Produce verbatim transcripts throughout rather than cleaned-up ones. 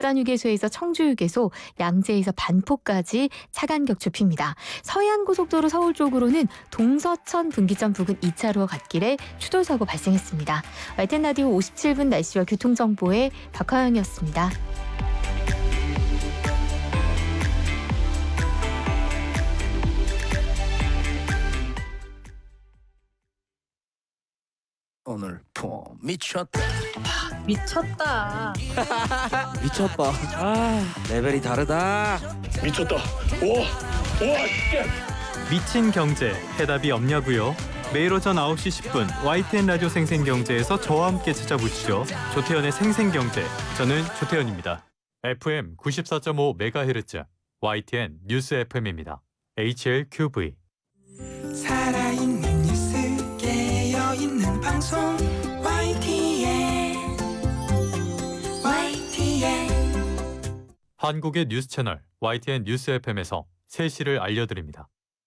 부산휴게소에서 청주휴게소, 양재에서 반포까지 차간 격추핍니다. 서해안고속도로 서울 쪽으로는 동서천 분기점 부근 이 차로와 갓길에 추돌사고 발생했습니다. 와이티엔 라디오 오십칠 분 날씨와 교통정보의 박화영이었습니다. 오늘 폼 미쳤다. 미쳤다. 미쳤다. 아, 레벨이 다르다. 미쳤다. 와, 와, 진짜. 미친 경제 해답이 없냐고요? 매일 오전 아홉 시 십 분 와이티엔 라디오 생생경제에서 저와 함께 찾아보시죠. 조태현의 생생경제. 저는 조태현입니다. 에프엠 구십사 점 오 메가헤르츠 와이티엔 뉴스 에프엠입니다. 에이치엘큐브이. 살아있는 뉴스 깨어있는 방송 와이티엔 와이티엔 한국의 뉴스 채널 와이티엔 뉴스 에프엠에서 세 시를 알려드립니다.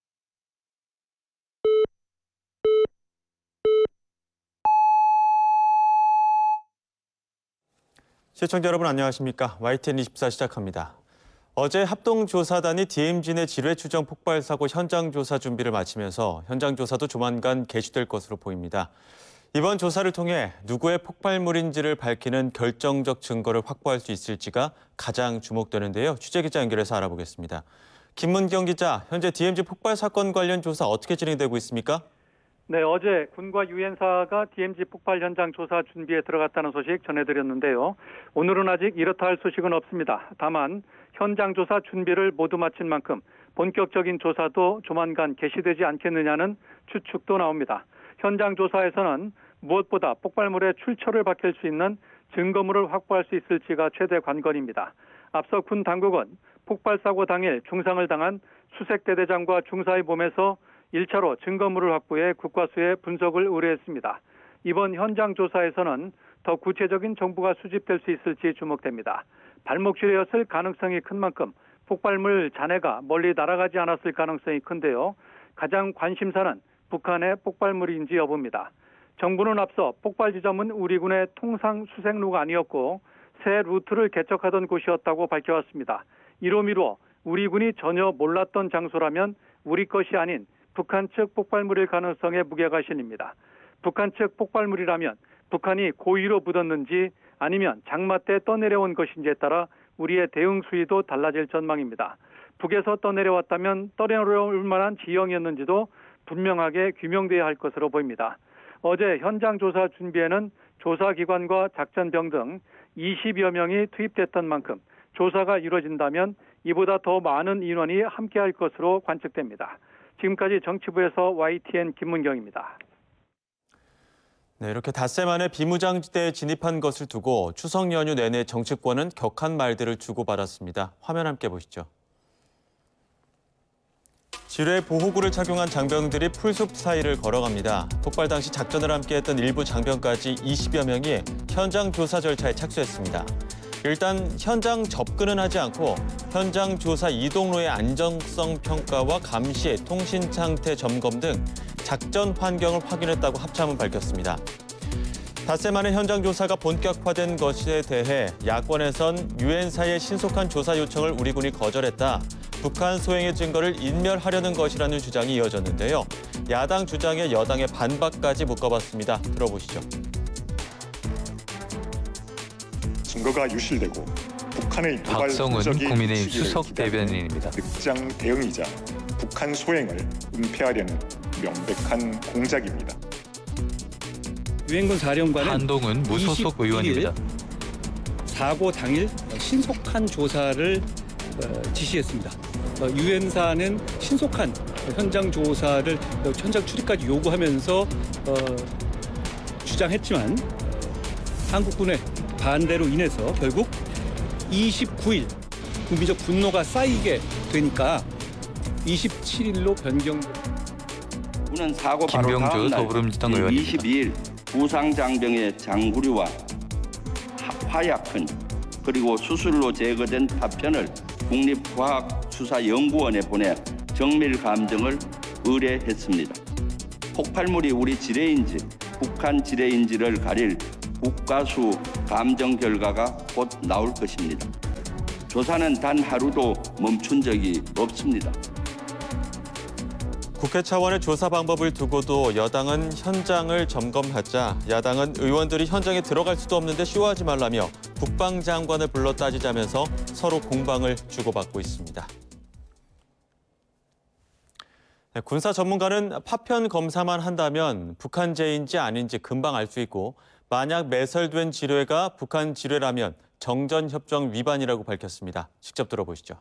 시청자 여러분 안녕하십니까? 와이티엔 이십사 시작합니다. 어제 합동조사단이 디엠지 내 지뢰 추정 폭발 사고 현장 조사 준비를 마치면서 현장 조사도 조만간 개시될 것으로 보입니다. 이번 조사를 통해 누구의 폭발물인지를 밝히는 결정적 증거를 확보할 수 있을지가 가장 주목되는데요. 취재기자 연결해서 알아보겠습니다. 김문경 기자, 현재 디엠지 폭발 사건 관련 조사 어떻게 진행되고 있습니까? 네, 어제 군과 유엔사가 디엠지 폭발 현장 조사 준비에 들어갔다는 소식 전해드렸는데요. 오늘은 아직 이렇다 할 소식은 없습니다. 다만 현장 조사 준비를 모두 마친 만큼 본격적인 조사도 조만간 개시되지 않겠느냐는 추측도 나옵니다. 현장 조사에서는 무엇보다 폭발물의 출처를 밝힐 수 있는 증거물을 확보할 수 있을지가 최대 관건입니다. 앞서 군 당국은 폭발 사고 당일 중상을 당한 수색대대장과 중사의 몸에서 일 차로 증거물을 확보해 국과수에 분석을 의뢰했습니다. 이번 현장 조사에서는 더 구체적인 정보가 수집될 수 있을지 주목됩니다. 발목줄이었을 가능성이 큰 만큼 폭발물 잔해가 멀리 날아가지 않았을 가능성이 큰데요. 가장 관심사는 북한의 폭발물인지 여부입니다. 정부는 앞서 폭발 지점은 우리 군의 통상 수색로가 아니었고 새 루트를 개척하던 곳이었다고 밝혀왔습니다. 이로 미루어 우리 군이 전혀 몰랐던 장소라면 우리 것이 아닌 북한 측 폭발물일 가능성에 무게가 실립니다. 북한 측 폭발물이라면 북한이 고의로 묻었는지 아니면 장마 때 떠내려온 것인지에 따라 우리의 대응 수위도 달라질 전망입니다. 북에서 떠내려왔다면 떠내려올 만한 지형이었는지도 분명하게 규명돼야 할 것으로 보입니다. 어제 현장 조사 준비에는 조사기관과 작전병 등 이십여 명이 투입됐던 만큼 조사가 이루어진다면 이보다 더 많은 인원이 함께할 것으로 관측됩니다. 지금까지 정치부에서 와이티엔 김문경입니다. 네, 이렇게 닷새 만에 비무장지대에 진입한 것을 두고 추석 연휴 내내 정치권은 격한 말들을 주고받았습니다. 화면 함께 보시죠. 지뢰 보호구를 착용한 장병들이 풀숲 사이를 걸어갑니다. 폭발 당시 작전을 함께했던 일부 장병까지 이십여 명이 현장 조사 절차에 착수했습니다. 일단 현장 접근은 하지 않고 현장 조사 이동로의 안정성 평가와 감시, 통신 상태 점검 등 작전 환경을 확인했다고 합참은 밝혔습니다. 닷새 만에 현장 조사가 본격화된 것에 대해 야권에선 유엔사의 신속한 조사 요청을 우리 군이 거절했다. 북한 소행의 증거를 인멸하려는 것이라는 주장이 이어졌는데요. 야당 주장에 여당의 반박까지 묶어봤습니다. 들어보시죠. 증거가 유실되고 북한의 도발 박성훈 흔적이 국민의힘 있기를 수석 기대하는 대변인입니다. 늑장 대응이자 북한 소행을 은폐하려는 명백한 공작입니다. 유엔군 사령관은 한동훈 무소속 의원입니다. 사고 당일 신속한 조사를 지시했습니다. 유엔사는 신속한 현장 조사를 현장 출입까지 요구하면서 주장했지만 한국군의 반대로 인해서 결국 이십구 일 국민적 분노가 쌓이게 되니까 이십칠 일로 변경. 군은 사고 바로 김병주 다음 날 더불어민주당 의원입니다. 이십이 일 부상장병의 장구류와 화약흔 그리고 수술로 제거된 파편을 국립과학수사연구원에 보내 정밀 감정을 의뢰했습니다. 폭발물이 우리 지뢰인지 북한 지뢰인지를 가릴 국가수 감정 결과가 곧 나올 것입니다. 조사는 단 하루도 멈춘 적이 없습니다. 국회 차원의 조사 방법을 두고도 여당은 현장을 점검하자 야당은 의원들이 현장에 들어갈 수도 없는데 쇼하지 말라며 국방장관을 불러 따지자면서 서로 공방을 주고받고 있습니다. 네, 군사 전문가는 파편 검사만 한다면 북한제인지 아닌지 금방 알 수 있고 만약 매설된 지뢰가 북한 지뢰라면 정전협정 위반이라고 밝혔습니다. 직접 들어보시죠.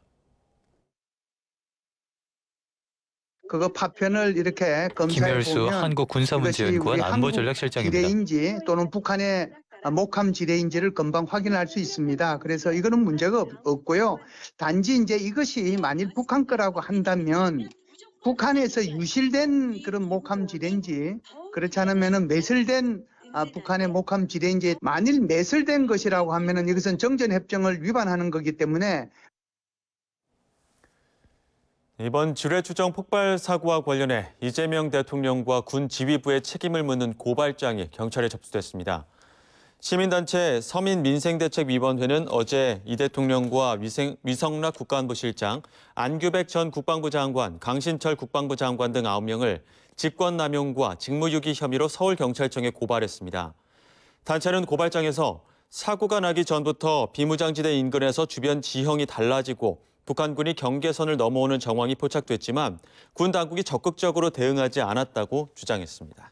그거 파편을 이렇게 검사해 김열수 보면 한국군사문제연구원 안보전략실장입니다. 지뢰인지 또는 북한의 목함 지뢰인지를 금방 확인할 수 있습니다. 그래서 이거는 문제가 없고요. 단지 이제 이것이 만일 북한 거라고 한다면 북한에서 유실된 그런 목함 지뢰인지 그렇지 않으면은 매설된 아, 북한의 목함 지뢰인지 만일 매설된 것이라고 하면은 이것은 정전협정을 위반하는 거기 때문에. 이번 지뢰 추정 폭발 사고와 관련해 이재명 대통령과 군 지휘부의 책임을 묻는 고발장이 경찰에 접수됐습니다. 시민단체 서민민생대책위원회는 어제 이 대통령과 위생, 위성락 국가안보실장, 안규백 전 국방부 장관, 강신철 국방부 장관 등 아홉 명을 직권남용과 직무유기 혐의로 서울경찰청에 고발했습니다. 단체는 고발장에서 사고가 나기 전부터 비무장지대 인근에서 주변 지형이 달라지고 북한군이 경계선을 넘어오는 정황이 포착됐지만 군 당국이 적극적으로 대응하지 않았다고 주장했습니다.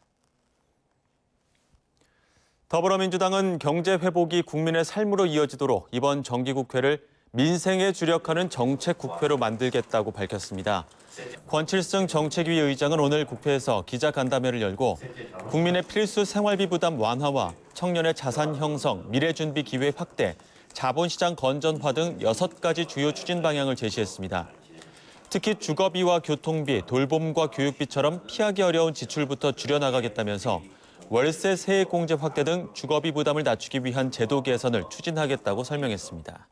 더불어민주당은 경제 회복이 국민의 삶으로 이어지도록 이번 정기국회를 민생에 주력하는 정책국회로 만들겠다고 밝혔습니다. 권칠승 정책위 의장은 오늘 국회에서 기자간담회를 열고 국민의 필수 생활비 부담 완화와 청년의 자산 형성, 미래준비 기회 확대, 자본시장 건전화 등 여섯 가지 주요 추진 방향을 제시했습니다. 특히 주거비와 교통비, 돌봄과 교육비처럼 피하기 어려운 지출부터 줄여나가겠다면서 월세 세액공제 확대 등 주거비 부담을 낮추기 위한 제도 개선을 추진하겠다고 설명했습니다.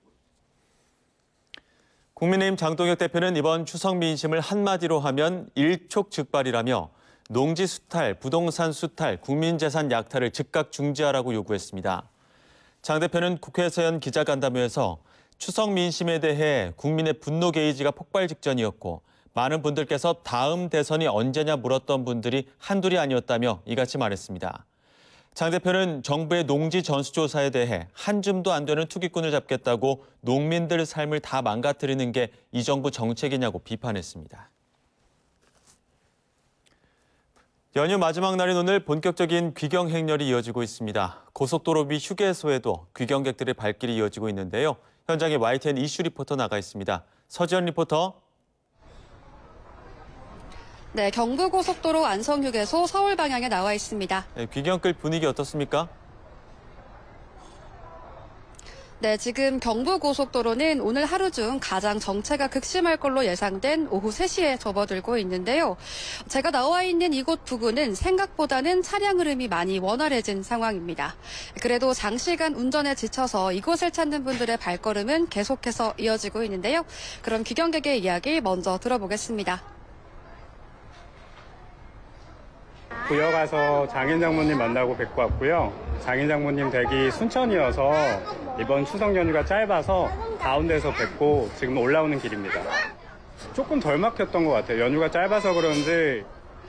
국민의힘 장동혁 대표는 이번 추석 민심을 한마디로 하면 일촉즉발이라며 농지 수탈, 부동산 수탈, 국민재산 약탈을 즉각 중지하라고 요구했습니다. 장 대표는 국회에서 연 기자간담회에서 추석 민심에 대해 국민의 분노 게이지가 폭발 직전이었고 많은 분들께서 다음 대선이 언제냐 물었던 분들이 한둘이 아니었다며 이같이 말했습니다. 장 대표는 정부의 농지 전수조사에 대해 한 줌도 안 되는 투기꾼을 잡겠다고 농민들 삶을 다 망가뜨리는 게 이 정부 정책이냐고 비판했습니다. 연휴 마지막 날인 오늘 본격적인 귀경 행렬이 이어지고 있습니다. 고속도로 위 휴게소에도 귀경객들의 발길이 이어지고 있는데요. 현장에 와이티엔 이슈 리포터 나가 있습니다. 서지연 리포터. 네, 경부고속도로 안성휴게소 서울 방향에 나와 있습니다. 네, 귀경길 분위기 어떻습니까? 네, 지금 경부고속도로는 오늘 하루 중 가장 정체가 극심할 걸로 예상된 오후 세 시에 접어들고 있는데요. 제가 나와 있는 이곳 부근은 생각보다는 차량 흐름이 많이 원활해진 상황입니다. 그래도 장시간 운전에 지쳐서 이곳을 찾는 분들의 발걸음은 계속해서 이어지고 있는데요. 그럼 귀경객의 이야기 먼저 들어보겠습니다. 부여 가서 장인 장모님 만나고 뵙고 왔고요. 장인 장모님 댁이 순천이어서 이번 추석 연휴가 짧아서 가운데서 뵙고 지금 올라오는 길입니다. 조금 덜 막혔던 것 같아요. 연휴가 짧아서 그런지.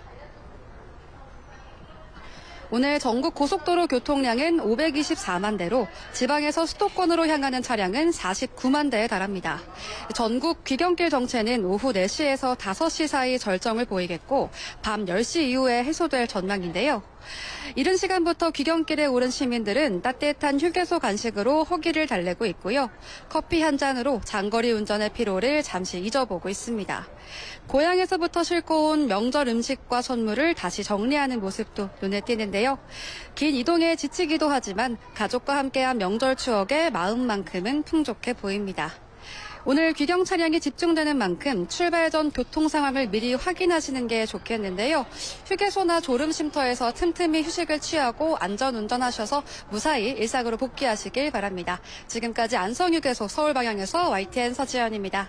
오늘 전국 고속도로 교통량은 오백이십사만 대로 지방에서 수도권으로 향하는 차량은 사십구만 대에 달합니다. 전국 귀경길 정체는 오후 네 시에서 다섯 시 사이 절정을 보이겠고 밤 열 시 이후에 해소될 전망인데요. 이른 시간부터 귀경길에 오른 시민들은 따뜻한 휴게소 간식으로 허기를 달래고 있고요. 커피 한 잔으로 장거리 운전의 피로를 잠시 잊어보고 있습니다. 고향에서부터 싣고 온 명절 음식과 선물을 다시 정리하는 모습도 눈에 띄는데요. 긴 이동에 지치기도 하지만 가족과 함께한 명절 추억에 마음만큼은 풍족해 보입니다. 오늘 귀경 차량이 집중되는 만큼 출발 전 교통 상황을 미리 확인하시는 게 좋겠는데요. 휴게소나 졸음쉼터에서 틈틈이 휴식을 취하고 안전 운전하셔서 무사히 일상으로 복귀하시길 바랍니다. 지금까지 안성휴게소 서울 방향에서 와이티엔 서지연입니다.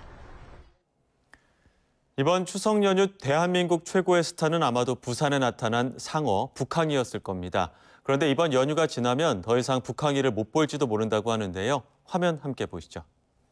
이번 추석 연휴 대한민국 최고의 스타는 아마도 부산에 나타난 상어 북항이었을 겁니다. 그런데 이번 연휴가 지나면 더 이상 북항이를 못 볼지도 모른다고 하는데요. 화면 함께 보시죠.